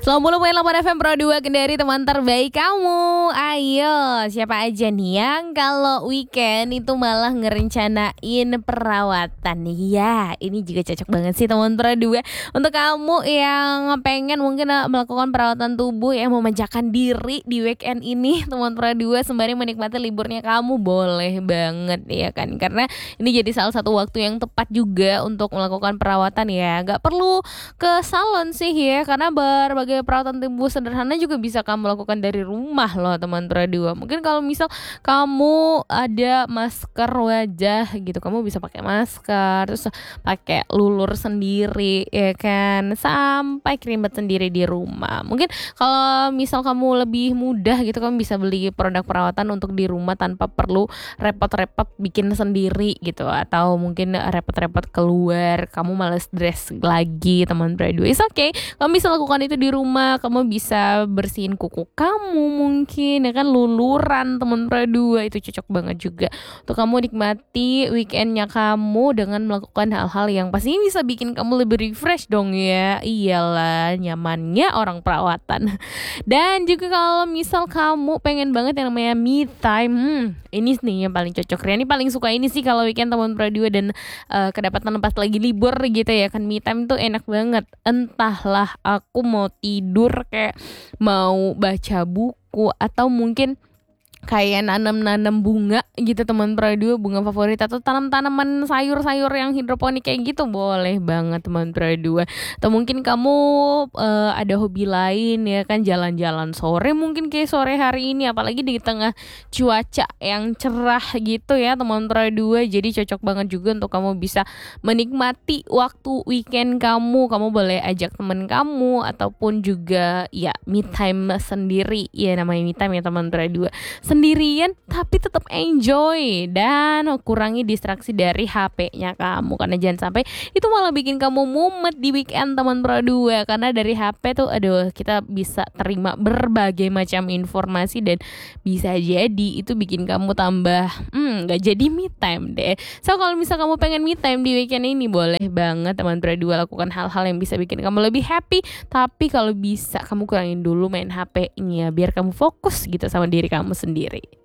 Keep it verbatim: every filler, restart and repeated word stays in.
sembilan puluh koma delapan F M Pro dua Kendari, teman terbaik kamu. Ayo, siapa aja nih yang kalau weekend itu malah ngerencanain perawatan. Ya, ini juga cocok banget sih teman Pro dua. Untuk kamu yang pengen mungkin uh, melakukan perawatan tubuh, yang memanjakan diri di weekend ini, teman Pro dua sembari menikmati liburnya kamu, boleh banget ya kan. Karena ini jadi salah satu waktu yang tepat juga untuk melakukan perawatan ya. Gak perlu ke salon sih ya, karena berbagai perawatan tubuh sederhana juga bisa kamu lakukan dari rumah loh teman dua. Mungkin kalau misal kamu ada masker wajah gitu, kamu bisa pakai masker, terus pakai lulur sendiri ya kan, sampai kerimet sendiri di rumah. Mungkin kalau misal kamu lebih mudah gitu, kamu bisa beli produk perawatan untuk di rumah tanpa perlu repot-repot bikin sendiri gitu, atau mungkin repot-repot keluar, kamu males dress lagi teman dua. It's okay, kamu bisa lakukan itu di rumah. Kamu bisa bersihin kuku kamu mungkin ya kan, luluran teman dua, itu cocok banget juga untuk kamu nikmati weekendnya kamu dengan melakukan hal-hal yang pasti bisa bikin kamu lebih refresh dong ya. Iyalah, nyamannya orang perawatan. Dan juga kalau misal kamu pengen banget yang namanya me time, hmm, ini nih yang paling cocok. Riani paling suka ini sih kalau weekend teman dua dan uh, kedapatan pas lagi libur gitu ya kan. Me time tuh enak banget. Entahlah aku mau tidur, kayak mau baca buku, atau mungkin kayak nanam-nanam bunga gitu teman dua, bunga favorit, atau tanam-tanaman sayur-sayur yang hidroponik kayak gitu, boleh banget teman dua. Atau mungkin kamu uh, ada hobi lain ya kan, jalan-jalan sore mungkin kayak sore hari ini, apalagi di tengah cuaca yang cerah gitu ya teman dua. Jadi cocok banget juga untuk kamu bisa menikmati waktu weekend kamu. Kamu boleh ajak teman kamu, ataupun juga ya me time sendiri ya, namanya me time ya teman dua, sendirian tapi tetap enjoy, dan kurangi distraksi dari H P-nya kamu, karena jangan sampai itu malah bikin kamu mumet di weekend teman dua. Karena dari H P tuh aduh, kita bisa terima berbagai macam informasi, dan bisa jadi itu bikin kamu tambah hmm gak jadi me time deh. So kalau misal kamu pengen me time di weekend ini, boleh banget teman dua lakukan hal-hal yang bisa bikin kamu lebih happy. Tapi kalau bisa kamu kurangin dulu main H P-nya, biar kamu fokus gitu sama diri kamu sendiri.